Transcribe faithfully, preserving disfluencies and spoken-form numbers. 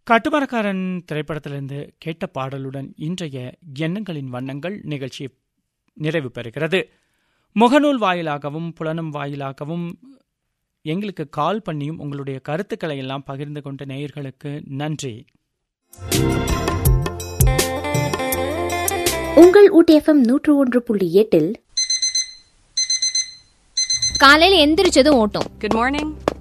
கட்டுமரக்காரன் திரைப்படத்திலிருந்து கேட்ட பாடலுடன் இன்றைய எண்ணங்களின் வண்ணங்கள் நிகழ்ச்சி நிறைவு பெறுகிறது. முகநூல் வாயிலாகவும் புலனும் வாயிலாகவும் எங்களுக்கு கால் பண்ணியும் உங்களுடைய கருத்துக்களை எல்லாம் பகிர்ந்து கொண்ட நேயர்களுக்கு நன்றி. உங்கள் ஊட்டி எஃப்எம் நூற்று ஒன்று புள்ளி எட்டில் காலையில் எந்திரிச்சதும் ஓட்டம். Good morning.